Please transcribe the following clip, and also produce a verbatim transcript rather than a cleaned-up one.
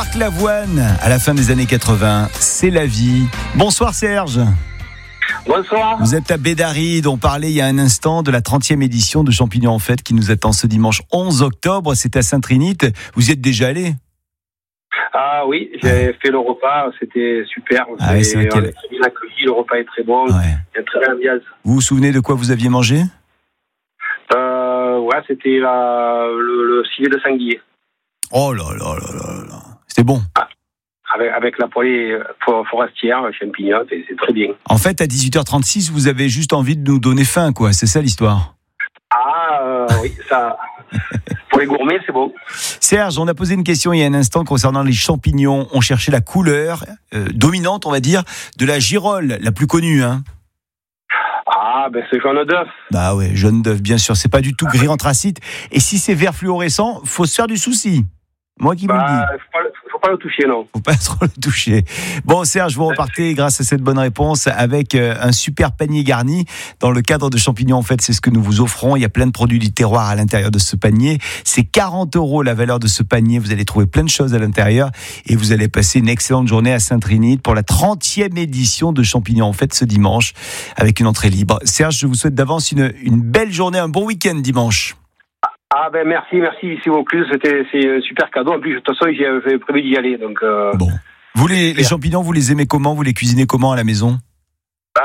Marc Lavoine, à la fin des années quatre-vingts, c'est la vie. Bonsoir Serge. Bonsoir. Vous êtes à Bédaride, on parlait il y a un instant de la trentième édition de Champignons en Fête qui nous attend ce dimanche onze octobre, c'est à Saint-Trinite. Vous y êtes déjà allé ? Ah oui, j'ai ouais. fait le repas, c'était super. Ah oui, c'est on quel... est très bien accueillis, le repas est très bon, ouais. Il y a très bien ambiance. Vous vous souvenez de quoi vous aviez mangé ? euh, Ouais, c'était la, le, le filet de sanglier. Oh là là là là là, c'était bon. Ah. Avec, avec la poêlée forestière, champignons, c'est, c'est très bien. En fait, à dix-huit heures trente-six, vous avez juste envie de nous donner faim, quoi. C'est ça l'histoire. Ah euh, oui, ça. Pour les gourmets, c'est bon. Serge, on a posé une question il y a un instant concernant les champignons. On cherchait la couleur euh, dominante, on va dire, de la girole, la plus connue, hein. Ah, ben c'est jaune d'œuf. Bah ouais, jaune d'œuf, bien sûr. C'est pas du tout gris anthracite. Et si c'est vert fluorescent, faut se faire du souci. Moi qui bah, vous le dis. Faut pas, faut pas le toucher, non. Faut pas trop le toucher. Bon, Serge, vous repartez grâce à cette bonne réponse avec un super panier garni. Dans le cadre de Champignons en Fête, c'est ce que nous vous offrons. Il y a plein de produits du terroir à l'intérieur de ce panier. C'est quarante euros la valeur de ce panier. Vous allez trouver plein de choses à l'intérieur et vous allez passer une excellente journée à Saint-Trinite pour la trentième édition de Champignons en Fête ce dimanche avec une entrée libre. Serge, je vous souhaite d'avance une, une belle journée, un bon week-end dimanche. Ah ben merci, merci, c'est au plus, c'était c'est un super cadeau. En plus, de toute façon, j'avais prévu d'y aller, donc. Euh... Bon, vous les, les champignons, vous les aimez comment ? Vous les cuisinez comment à la maison ?